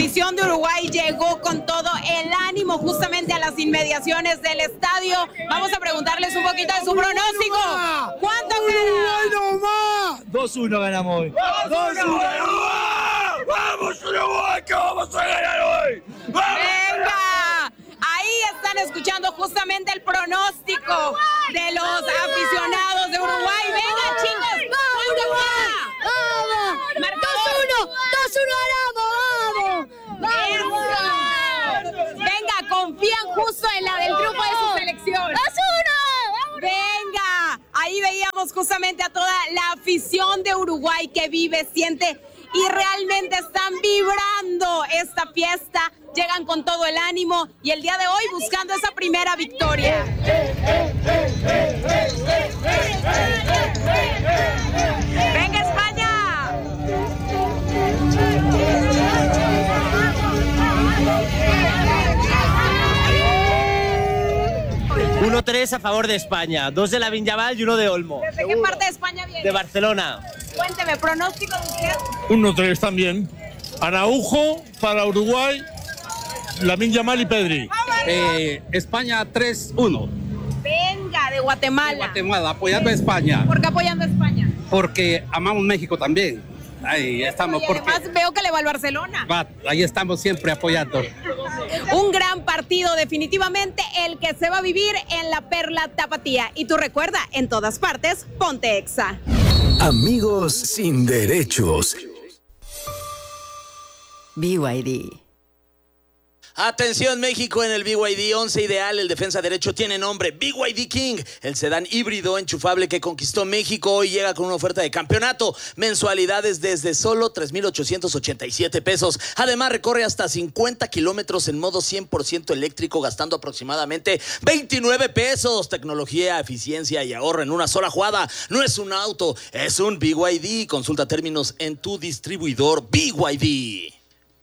afición de Uruguay llegó con todo el ánimo justamente a las inmediaciones del estadio. Vamos a preguntarles un poquito de su pronóstico. ¿Cuánto gana? 2-1 ganamos hoy. 2-1. ¡Vamos Uruguay, que vamos a ganar hoy! ¡Venga! Ahí están escuchando justamente el pronóstico de los aficionados de Uruguay. ¡Venga, chicos! ¿Cuánto va? 2-1 ganamos, vamos. Venga, confían justo en la del grupo de su selección. 2-1. Venga, ahí veíamos justamente a toda la afición de Uruguay que vive, siente y realmente están vibrando esta fiesta. Llegan con todo el ánimo y el día de hoy buscando esa primera victoria. ¡Venga, España! 1-3 a favor de España. 2 de Lamine y 1 de Olmo. ¿Desde qué parte de España viene? De Barcelona. Cuénteme, pronóstico de usted. 1-3 también. Araujo para Uruguay, Lamine Yamal y Pedri. España 3-1. Venga, de Guatemala. De Guatemala, apoyando a España. ¿Por qué apoyando a España? Porque amamos México también. Ahí estamos. Y además veo que le va al Barcelona. Ahí estamos siempre apoyando. Un gran partido, definitivamente el que se va a vivir en la Perla Tapatía. Y tú recuerda, en todas partes, ponte Exa. Amigos sin derechos. BYD. Atención México, en el BYD 11 ideal, el defensa derecho tiene nombre BYD King, el sedán híbrido enchufable que conquistó México. Hoy llega con una oferta de campeonato, mensualidades desde solo 3,887 pesos. Además recorre hasta 50 kilómetros en modo 100% eléctrico, gastando aproximadamente 29 pesos. Tecnología, eficiencia y ahorro en una sola jugada. No es un auto, es un BYD. Consulta términos en tu distribuidor BYD.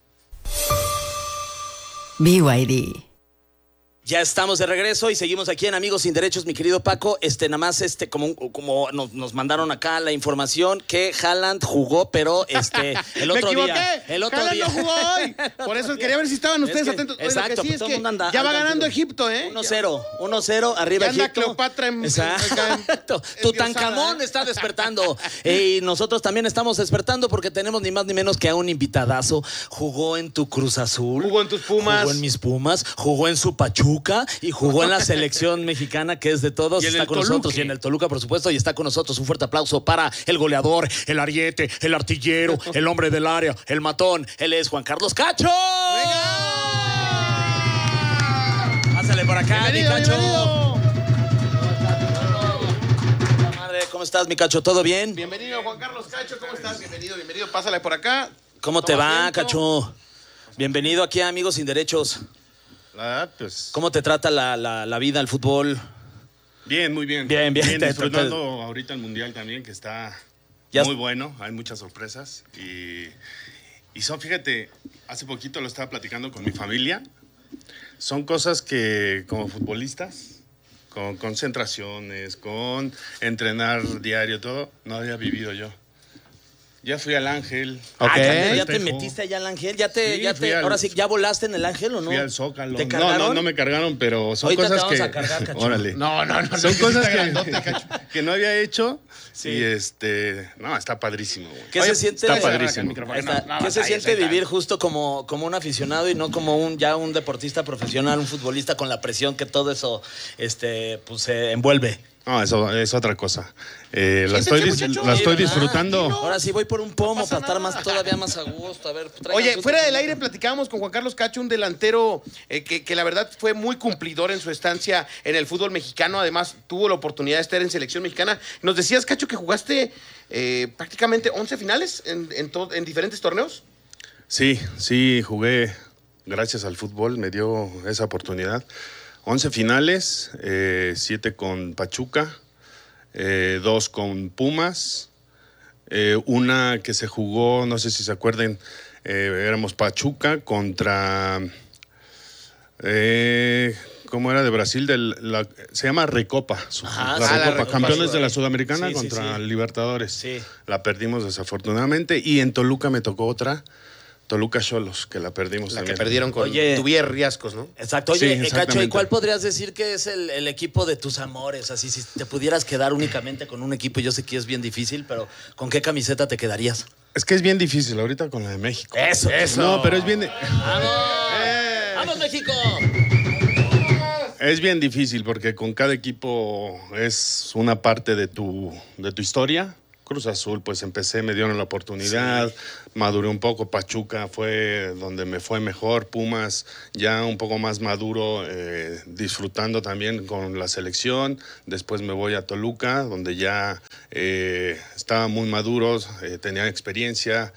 BYD. Ya estamos de regreso y seguimos aquí en Amigos Sin Derechos, mi querido Paco. Nada más, como nos mandaron acá la información que Haaland jugó, pero el otro día. El otro Haaland día. no jugó hoy. Por eso quería ver si estaban ustedes atentos. Oye, exacto, lo que sí pues es todo que el mundo anda, ya va ganando Egipto, 1-0, arriba ya anda Egipto. Cleopatra en Exacto. Tutankamón está despertando. Y nosotros también estamos despertando porque tenemos ni más ni menos que a un invitadazo. Jugó en tu Cruz Azul. Jugó en tus Pumas. Jugó en mis Pumas. Jugó en su Pachuca. Y jugó en la selección mexicana, que es de todos. Y está con nosotros. Y en el Toluca, por supuesto. Y está con nosotros. Un fuerte aplauso para el goleador, el ariete, el artillero, el hombre del área, el matón. Él es Juan Carlos Cacho. ¡Venga! Pásale por acá, Bienvenido, mi Cacho. bienvenido. Madre, ¿cómo estás, mi Cacho? ¿Todo bien? Bienvenido, Juan Carlos Cacho. ¿Cómo estás? Bienvenido. Pásale por acá. ¿Cómo te Toma va, asiento. Cacho? Bienvenido aquí a Amigos Sin Derechos. Pues, ¿Cómo te trata la vida, el fútbol? bien, muy bien. Bien. Disfrutando ahorita el Mundial también, que está Ya muy bueno. Hay muchas sorpresas. Fíjate, hace poquito lo estaba platicando con mi familia. Son cosas que como futbolistas, con concentraciones, con entrenar diario, todo, no había vivido yo. Ya fui al Ángel. ¿Ya te metiste allá al Ángel? Ahora sí, ¿ya volaste en el Ángel o no? Fui al Zócalo. ¿Te cargaron? No me cargaron, pero son Ahorita cosas te vamos que... a cargar, Cacho. Órale. No. Son cosas grandote, Cacho. que no había hecho. Sí. Y está padrísimo, güey. ¿Qué se siente? Está padrísimo. ¿Qué se siente vivir justo como un aficionado y no como un deportista profesional, un futbolista con la presión que todo eso se envuelve? No, eso es otra cosa. La estoy disfrutando. Ahora sí voy por un pomo para estar todavía más a gusto. A ver, Oye, fuera del aire platicábamos con Juan Carlos Cacho, un delantero que la verdad fue muy cumplidor en su estancia en el fútbol mexicano. Además, tuvo la oportunidad de estar en selección mexicana. Nos decías, Cacho, que jugaste prácticamente 11 finales en diferentes torneos. Sí, jugué. Gracias al fútbol me dio esa oportunidad. 11 finales, 7 con Pachuca, 2 con Pumas, una que se jugó, no sé si se acuerden, éramos Pachuca contra, ¿cómo era? De Brasil, se llama Recopa, la Recopa, campeones de la Sudamericana contra Libertadores. Sí. La perdimos desafortunadamente y en Toluca me tocó otra Toluca Xolos, que la perdimos La también. que perdieron con Oye. Tuvier Riascos, ¿no? Exacto. Sí, Oye, Cacho, ¿y exactamente. cuál podrías decir que es el equipo de tus amores? Así, si te pudieras quedar únicamente con un equipo, yo sé que es bien difícil, pero ¿con qué camiseta te quedarías? Es que es bien difícil ahorita con la de México. Eso. No, pero es bien... ¡Vamos! ¡Vamos, México! Es bien difícil porque con cada equipo es una parte de tu historia. Cruz Azul, pues empecé, me dieron la oportunidad, maduré un poco. Pachuca fue donde me fue mejor. Pumas ya un poco más maduro, disfrutando también con la selección. Después me voy a Toluca, donde ya estaba muy maduros, tenía experiencia.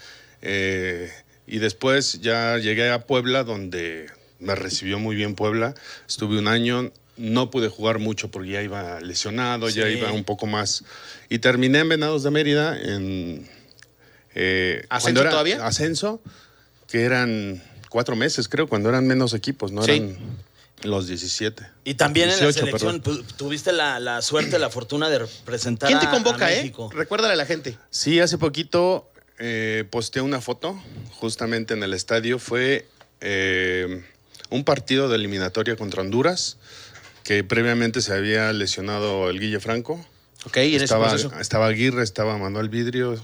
Y después ya llegué a Puebla, donde me recibió muy bien Puebla. Estuve un año. No pude jugar mucho porque ya iba lesionado, ya iba un poco más. Y terminé en Venados de Mérida en... ¿Ascenso todavía? Ascenso, que eran 4 meses, creo, cuando eran menos equipos, no Sí. eran los 17. Y también 18, en la selección perdón. tuviste la suerte, la fortuna de representar ¿Quién te a convoca, México. Recuérdale a la gente. Sí, hace poquito posteé una foto, justamente en el estadio. Fue un partido de eliminatoria contra Honduras, que previamente se había lesionado el Guille Franco. Ok, y en ese proceso. Estaba Aguirre, estaba Manuel Vidrio,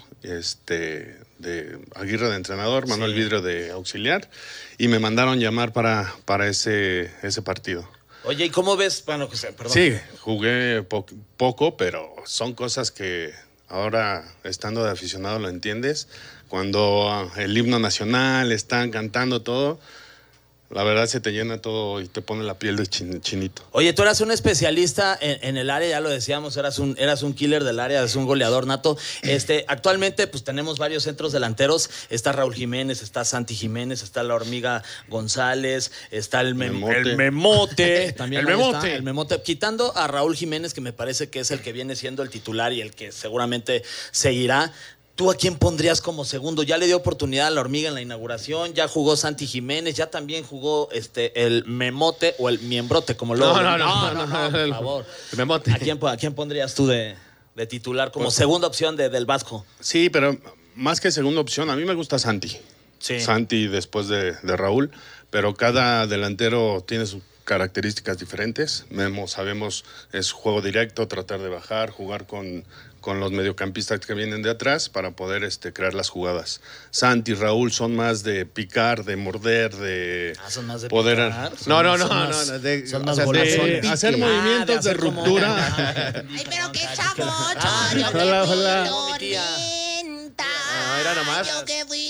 Aguirre de entrenador, Manuel Vidrio de auxiliar, y me mandaron llamar para ese partido. Oye, ¿y cómo ves? Bueno, perdón. Sí, jugué poco, pero son cosas que ahora, estando de aficionado, lo entiendes. Cuando el himno nacional están cantando todo, la verdad se te llena todo y te pone la piel de chinito. Oye, tú eras un especialista en el área, ya lo decíamos, eras un killer del área, eres un goleador nato. Actualmente, pues tenemos varios centros delanteros. Está Raúl Jiménez, está Santi Jiménez, está la Hormiga González, está el Memote. También El ahí Memote. está, el Memote. Quitando a Raúl Jiménez, que me parece que es el que viene siendo el titular y el que seguramente seguirá. ¿Tú a quién pondrías como segundo? Ya le dio oportunidad a la Hormiga en la inauguración, ya jugó Santi Jiménez, ya también jugó el Memote o el Miembrote, como lo... No, por favor. El Memote. ¿A quién pondrías tú de titular como segunda opción del Vasco? Sí, pero más que segunda opción, a mí me gusta Santi. Sí. Santi después de Raúl, pero cada delantero tiene sus características diferentes. Memo, sabemos, es juego directo, tratar de bajar, jugar con los mediocampistas que vienen de atrás para poder crear las jugadas. Santi y Raúl son más de picar, de morder, de son más de poder... picar. No. Son más de golazones. hacer movimientos de hacer como- ruptura. Ay, pero qué chavocho, Ay, yo hola, que fui hola. Mi tía. tormenta, mira nomás. yo que fui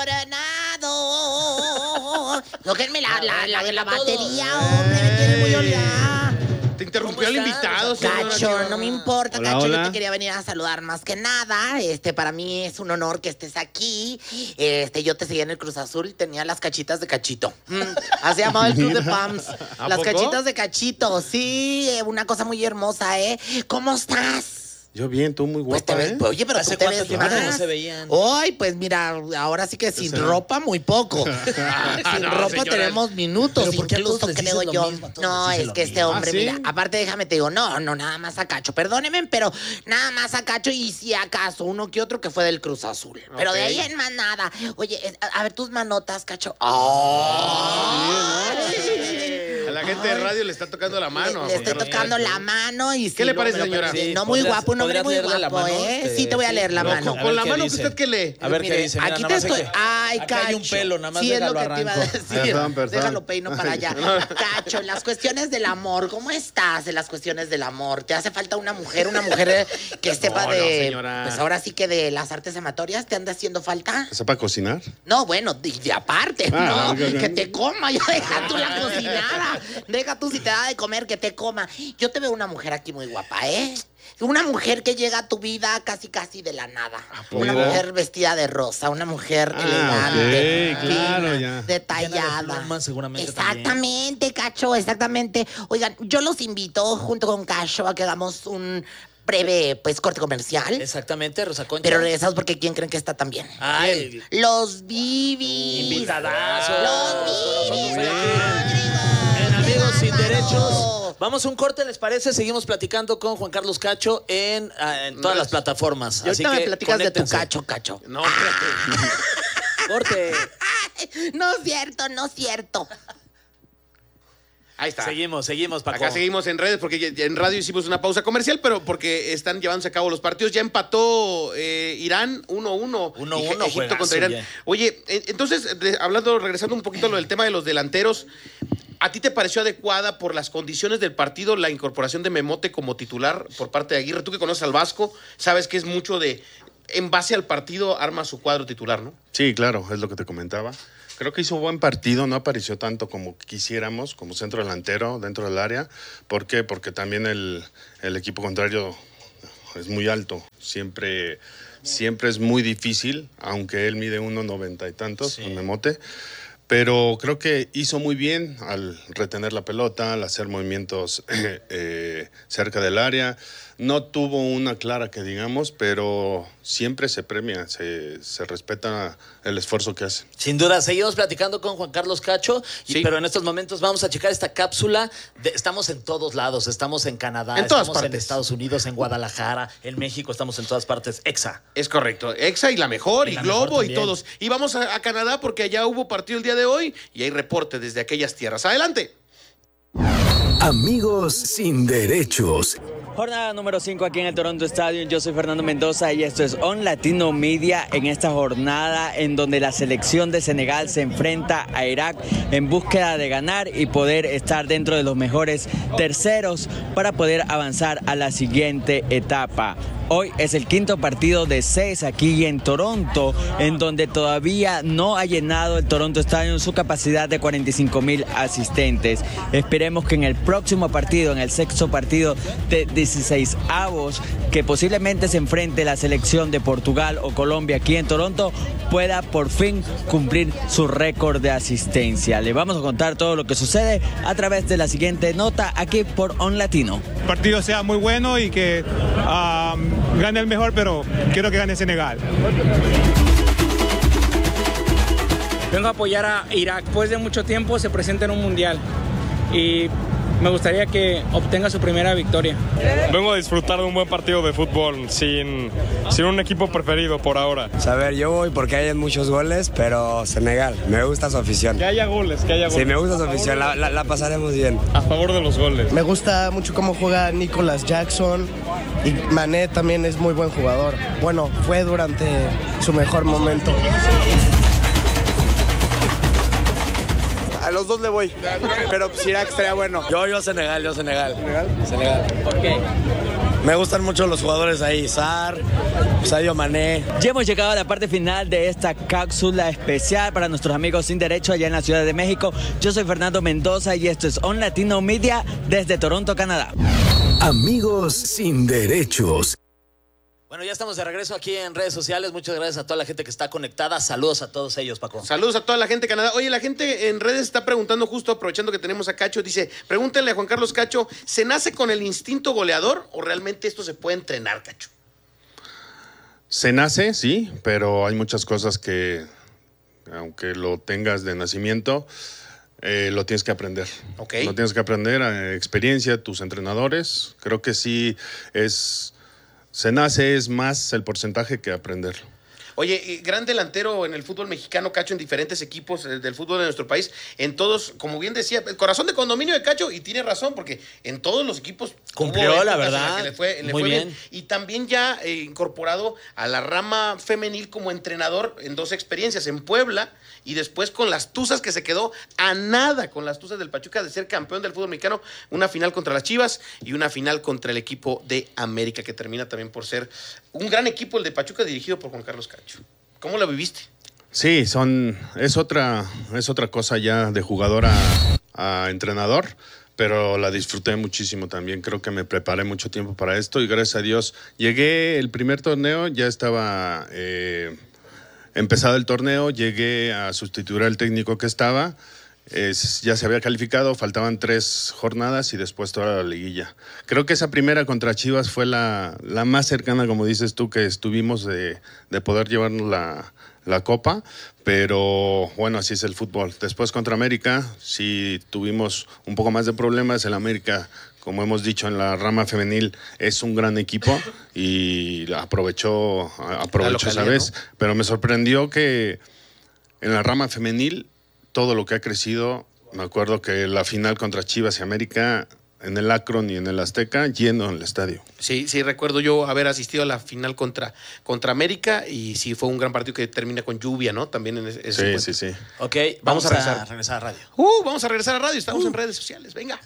tornado. Tóquenme la batería, hombre, me tiene muy oleada. Te interrumpió el invitado, señora. Cacho, no me importa, Hola, Cacho, hola. yo te quería venir a saludar más que nada. Para mí es un honor que estés aquí. Yo te seguía en el Cruz Azul y tenía las cachitas de Cachito. Así llamaba el Club de Pams. ¿A Las poco? cachitas de Cachito, sí, una cosa muy hermosa, ¿eh? ¿Cómo estás? Yo bien, tú muy Pues guapa, te ves, pues, oye, pero ¿Hace tú te cuánto ves tiempo que no más. se veían? Ay, pues mira, ahora sí que sin ropa muy poco. Sin no, ropa señora. tenemos minutos, Pero ¿por qué a todos incluso les creo dices lo yo. mismo? A todos No, les dices es lo que este mismo. hombre, ¿Ah, sí? mira, aparte déjame te digo, no, nada más a Cacho, perdóneme, pero nada más a Cacho y si acaso uno que otro que fue del Cruz Azul. Pero de Ok. ahí en más nada. Oye, a ver tus manotas, Cacho. Ay. A la gente de radio le está tocando la mano. Le estoy tocando la mano y ¿Qué le parece, señora? Sí, no Sí, muy ¿podrías- guapo, un hombre muy podrías leerle la guapo, mano? ¿eh? Sí, te voy a leer la No, mano. A con ver la qué mano que dice. usted que lee. A ver Mire, qué dice. Mira, aquí nada te más estoy. Ay, acá Cacho. hay un pelo, nada más Sí, es lo déjalo que te iba a arranco. decir. Perdón. Déjalo peino para allá. Cacho, en las cuestiones del amor, ¿cómo estás en las cuestiones del amor? ¿Te hace falta una mujer que sepa No, de. señora. Pues ahora sí que de las artes amatorias, ¿te anda haciendo falta? ¿Sepa cocinar? No, bueno, de aparte, Ah, ¿no? ok, ok. Que te coma, ya deja tú la cocinada. Deja tú si te da de comer, que te coma. Yo te veo una mujer aquí muy guapa, ¿eh? Una mujer que llega a tu vida casi de la nada. Una Mira. mujer vestida de rosa, una mujer Ah, elegante, ok, claro, fina, ya. detallada. Llena de plumas, seguramente Exactamente, Cacho, exactamente. Oigan, yo los invito junto con Cacho a que hagamos un breve, pues, corte comercial. Exactamente, Rosa Concha. Pero regresamos porque ¿quién creen que está también? Ay, Los Bibis. invitadazos. Los Bibis. Nosotros aquí Rodrigo. en Amigos ¡Qué Sin bárbaro! Derechos. Vamos a un corte, ¿les parece? Seguimos platicando con Juan Carlos Cacho en todas las plataformas. Y Así ahorita que me platicas de tu conéctense. Cacho. No, espérate. Corte. Ay, No es cierto, no es cierto. Ahí está. Seguimos, Paco. Acá seguimos en redes porque en radio hicimos una pausa comercial, pero porque están llevándose a cabo los partidos. Ya empató Irán 1-1. 1-1, Egipto contra Irán. bien. Oye, entonces, regresando un poquito a lo del tema de los delanteros, ¿a ti te pareció adecuada por las condiciones del partido la incorporación de Memote como titular por parte de Aguirre? Tú que conoces al Vasco, sabes que es mucho de, en base al partido, arma su cuadro titular, ¿no? Sí, claro, es lo que te comentaba. Creo que hizo buen partido, no apareció tanto como quisiéramos, como centro delantero dentro del área. ¿Por qué? Porque también el equipo contrario es muy alto. Siempre es muy difícil, aunque él mide 1.90 y tantos, un Memote. Pero creo que hizo muy bien al retener la pelota, al hacer movimientos cerca del área. No tuvo una clara que digamos, pero siempre se premia, se respeta el esfuerzo que hace. Sin duda, seguimos platicando con Juan Carlos Cacho, pero en estos momentos vamos a checar esta cápsula. Estamos en todos lados, estamos en Canadá, estamos en Estados Unidos, en Guadalajara, en México, estamos en todas partes. EXA. Es correcto, EXA y La Mejor, y Globo y todos. Y vamos a Canadá porque allá hubo partido el día de hoy y hay reporte desde aquellas tierras. ¡Adelante! Amigos sin derechos. Jornada número 5 aquí en el Toronto Stadium. Yo soy Fernando Mendoza y esto es On Latino Media en esta jornada en donde la selección de Senegal se enfrenta a Irak en búsqueda de ganar y poder estar dentro de los mejores terceros para poder avanzar a la siguiente etapa. Hoy es el quinto partido de 6 aquí en Toronto, en donde todavía no ha llenado el Toronto Stadium su capacidad de 45,000 asistentes. Esperemos que en el próximo partido, en el sexto partido de 16avos, que posiblemente se enfrente la selección de Portugal o Colombia aquí en Toronto, pueda por fin cumplir su récord de asistencia. Le vamos a contar todo lo que sucede a través de la siguiente nota aquí por On Latino. El partido sea muy bueno y que gane el mejor, pero quiero que gane Senegal. Vengo a apoyar a Irak. Después de mucho tiempo se presenta en un mundial y me gustaría que obtenga su primera victoria. Vengo a disfrutar de un buen partido de fútbol sin un equipo preferido por ahora. A ver, yo voy porque hay muchos goles, pero Senegal, me gusta su afición. Que haya goles, Sí, me gusta su afición, la pasaremos bien. A favor de los goles. Me gusta mucho cómo juega Nicolas Jackson y Mané también es muy buen jugador. Bueno, fue durante su mejor momento. A los dos le voy, pero pues Irak estaría bueno. Yo Senegal. ¿Senegal? ¿Por qué? Me gustan mucho los jugadores ahí, Sarr, Sadio Mané. Ya hemos llegado a la parte final de esta cápsula especial para nuestros amigos sin derecho allá en la Ciudad de México. Yo soy Fernando Mendoza y esto es On Latino Media desde Toronto, Canadá. Amigos sin derechos. Bueno, ya estamos de regreso aquí en redes sociales. Muchas gracias a toda la gente que está conectada. Saludos a todos ellos, Paco. Saludos a toda la gente de Canadá. Oye, la gente en redes está preguntando, justo aprovechando que tenemos a Cacho, dice, pregúntenle a Juan Carlos Cacho, ¿se nace con el instinto goleador o realmente esto se puede entrenar, Cacho? Se nace, sí, pero hay muchas cosas que, aunque lo tengas de nacimiento, lo tienes que aprender. Okay. Lo tienes que aprender, experiencia, tus entrenadores. Creo que sí se nace, es más el porcentaje que aprenderlo. Oye, gran delantero en el fútbol mexicano, Cacho, en diferentes equipos del fútbol de nuestro país, en todos, como bien decía, el corazón de condominio de Cacho, y tiene razón, porque en todos los equipos cumplió, la verdad, le fue muy bien. Y también ya incorporado a la rama femenil como entrenador en 2 experiencias, en Puebla, y después con las Tuzas, que se quedó a nada con las Tuzas del Pachuca de ser campeón del fútbol mexicano, una final contra las Chivas y una final contra el equipo de América, que termina también por ser un gran equipo, el de Pachuca, dirigido por Juan Carlos Cacho. ¿Cómo lo viviste? Sí, es otra cosa ya de jugador a entrenador, pero la disfruté muchísimo también. Creo que me preparé mucho tiempo para esto y gracias a Dios llegué el primer torneo, ya estaba empezado el torneo, llegué a sustituir al técnico que estaba. Ya se había calificado, faltaban 3 jornadas y después toda la liguilla. Creo que esa primera contra Chivas fue la más cercana, como dices tú, que estuvimos de poder llevarnos la copa, pero bueno, así es el fútbol. Después contra América sí tuvimos un poco más de problemas. El América, como hemos dicho en la rama femenil, es un gran equipo y aprovechó esa vez, ¿no? Pero me sorprendió que En la rama femenil, todo lo que ha crecido, me acuerdo que la final contra Chivas y América, en el Akron y en el Azteca, lleno en el estadio. Sí, recuerdo yo haber asistido a la final contra América y sí fue un gran partido que termina con lluvia, ¿no? También en ese Sí. Ok, vamos a regresar a radio. Vamos a regresar a radio, estamos en redes sociales. Venga.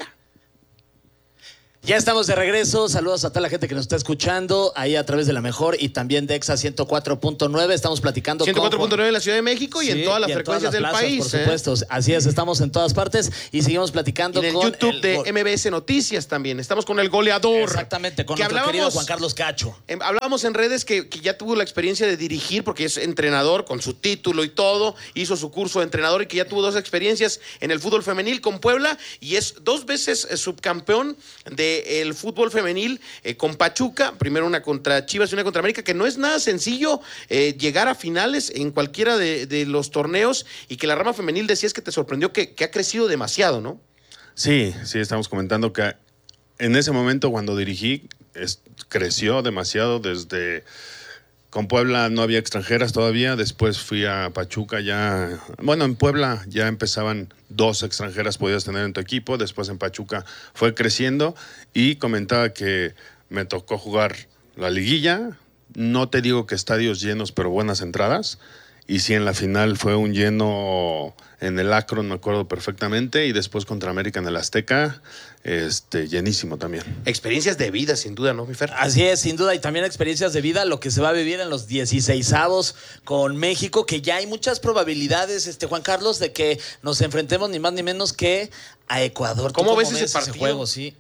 Ya estamos de regreso. Saludos a toda la gente que nos está escuchando ahí a través de La Mejor y también de EXA 104.9. Estamos platicando 104.9 en la Ciudad de México y en todas las frecuencias del país. Por supuesto, así es, estamos en todas partes y seguimos platicando en el con YouTube de MBS Noticias también. Estamos con el goleador. Exactamente, con nuestro querido Juan Carlos Cacho. Hablábamos en redes que ya tuvo la experiencia de dirigir porque es entrenador con su título y todo. Hizo su curso de entrenador y que ya tuvo 2 experiencias en el fútbol femenil con Puebla y es 2 veces subcampeón del fútbol femenil con Pachuca, primero una contra Chivas y una contra América, que no es nada sencillo llegar a finales en cualquiera de los torneos y que la rama femenil decías que te sorprendió que ha crecido demasiado, ¿no? Sí, estamos comentando que en ese momento cuando dirigí creció demasiado desde... Con Puebla no había extranjeras todavía, después fui a Pachuca en Puebla ya empezaban 2 extranjeras podías tener en tu equipo, después en Pachuca fue creciendo y comentaba que me tocó jugar la liguilla, no te digo que estadios llenos, pero buenas entradas, y sí en la final fue un lleno en el Akron, me acuerdo perfectamente, y después contra América en el Azteca, llenísimo también. Experiencias de vida, sin duda, ¿no, mi Fer? Así es, sin duda, y también experiencias de vida, lo que se va a vivir en los 16avos con México, que ya hay muchas probabilidades, Juan Carlos, de que nos enfrentemos ni más ni menos que a Ecuador. ¿Cómo ves ese partido? Ese juego, sí.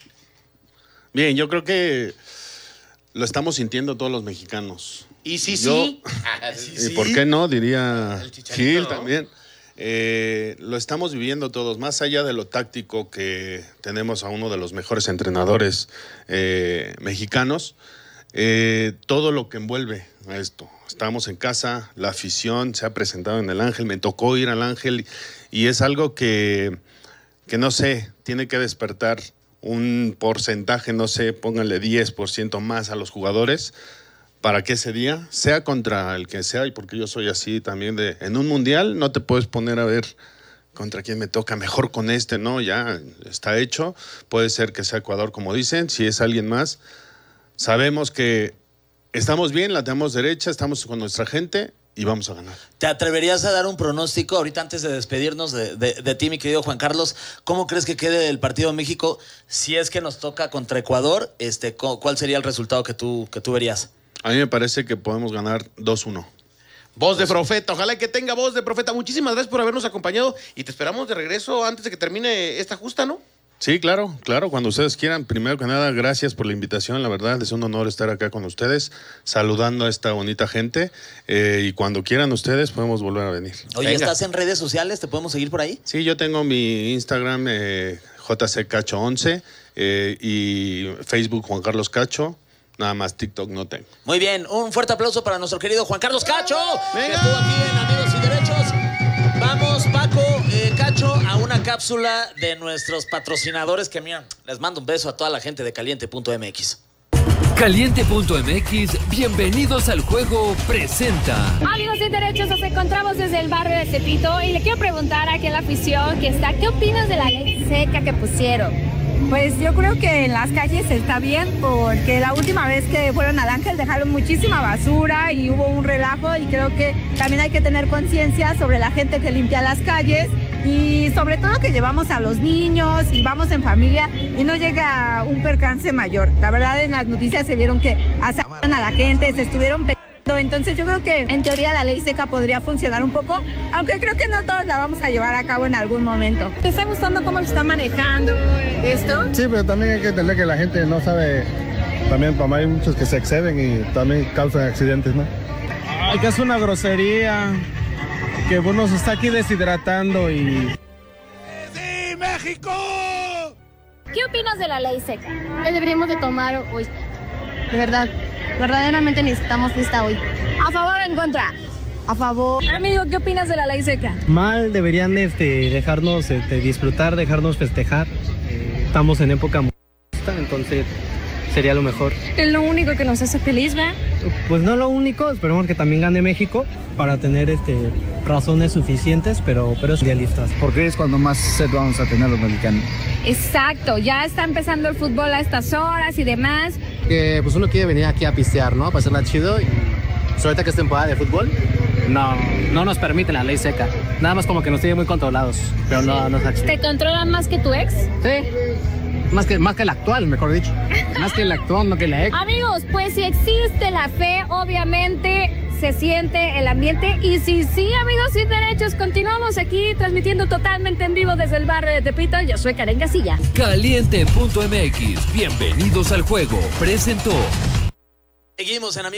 Bien, yo creo que lo estamos sintiendo todos los mexicanos. ¿Y sí? ¿Y por qué no? Diría Gil también. Lo estamos viviendo todos, más allá de lo táctico que tenemos a uno de los mejores entrenadores mexicanos, todo lo que envuelve a esto. Estamos en casa, la afición se ha presentado en el Ángel, me tocó ir al Ángel y es algo que no sé, tiene que despertar un porcentaje, no sé, pónganle 10% más a los jugadores para que ese día, sea contra el que sea, y porque yo soy así también en un mundial no te puedes poner a ver contra quién me toca, mejor con no, ya está hecho, puede ser que sea Ecuador como dicen, si es alguien más, sabemos que estamos bien, la tenemos derecha, estamos con nuestra gente y vamos a ganar. ¿Te atreverías a dar un pronóstico ahorita antes de despedirnos de ti, mi querido Juan Carlos? ¿Cómo crees que quede el partido de México si es que nos toca contra Ecuador? ¿Cuál sería el resultado que tú verías? A mí me parece que podemos ganar 2-1. Voz de profeta, ojalá que tenga voz de profeta. Muchísimas gracias por habernos acompañado y te esperamos de regreso antes de que termine esta justa, ¿no? Sí, claro, cuando ustedes quieran. Primero que nada, gracias por la invitación, la verdad es un honor estar acá con ustedes, saludando a esta bonita gente y cuando quieran ustedes podemos volver a venir. Oye, ¿estás en redes sociales? ¿Te podemos seguir por ahí? Sí, yo tengo mi Instagram JCCacho11 y Facebook Juan Carlos Cacho. Nada más TikTok no tengo. Muy bien, un fuerte aplauso para nuestro querido Juan Carlos Cacho, que estuvo aquí en Amigos y Derechos. Vamos, Paco, Cacho, a una cápsula de nuestros patrocinadores que, mira, les mando un beso a toda la gente de Caliente.mx. Caliente.mx, bienvenidos al juego, presenta. Amigos de Derechos, nos encontramos desde el barrio de Tepito y le quiero preguntar aquí a la afición que está, ¿qué opinas de la ley seca que pusieron? Pues yo creo que en las calles está bien porque la última vez que fueron al Ángel dejaron muchísima basura y hubo un relajo y creo que también hay que tener conciencia sobre la gente que limpia las calles y sobre todo que llevamos a los niños y vamos en familia y no llega un percance mayor. La verdad en las noticias se vieron que asaltaron a la gente, se estuvieron peleando. Entonces yo creo que en teoría la ley seca podría funcionar un poco, aunque creo que no todos la vamos a llevar a cabo en algún momento. ¿Te está gustando cómo lo está manejando esto? Sí, pero también hay que entender que la gente no sabe, también hay muchos que se exceden y también causan accidentes, ¿no? Ay, que es una grosería, que uno se está aquí deshidratando y... ¡Sí, México! ¿Qué opinas de la ley seca? Que deberíamos de tomar hoy, de verdad. Verdaderamente necesitamos fiesta hoy. ¿A favor o en contra? A favor. Amigo, ¿qué opinas de la ley seca? Mal, deberían dejarnos disfrutar, dejarnos festejar. Estamos en época muy... entonces sería lo mejor. Es lo único que nos hace feliz, ¿verdad? Pues no lo único, esperemos que también gane México para tener razones suficientes, pero es idealistas. Porque es cuando más sed vamos a tener los mexicanos. Exacto, ya está empezando el fútbol a estas horas y demás. Pues uno quiere venir aquí a pistear, ¿no? Pasarla chido. Y ahorita que es temporada de fútbol, no nos permite la ley seca. Nada más como que nos tiene muy controlados, pero no nos achida. ¿Te controlan más que tu ex? Sí. Más que el actual, mejor dicho. Más que el actual, no que la ex. Amigos, pues si existe la fe, obviamente se siente el ambiente. Y sí, amigos sin derechos, continuamos aquí transmitiendo totalmente en vivo desde el barrio de Tepito. Yo soy Karen Casilla. Caliente.mx, bienvenidos al juego. Presentó. Seguimos en Amigos